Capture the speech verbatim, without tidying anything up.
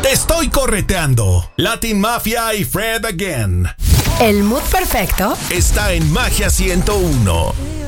Estoy correteando. Latin Mafia y Fred Again. El mood perfecto está en Magia ciento uno.